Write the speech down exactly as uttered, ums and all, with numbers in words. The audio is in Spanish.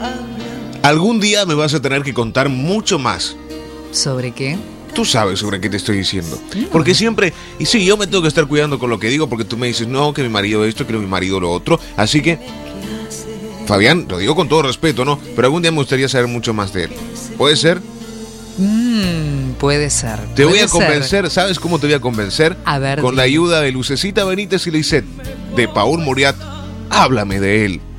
Algún día me vas a tener que contar mucho más. ¿Sobre qué? Tú sabes sobre qué te estoy diciendo. Porque siempre, y sí, yo me tengo que estar cuidando con lo que digo, porque tú me dices, no, que mi marido esto, que mi marido lo otro. Así que, Fabián, lo digo con todo respeto, ¿no? Pero algún día me gustaría saber mucho más de él. ¿Puede ser? Mm, puede ser. Te voy puede a convencer, ser. ¿sabes cómo te voy a convencer? A ver, Con la dime. ayuda de Lucecita Benítez y Lisette, de Paul Muriat. Háblame de él.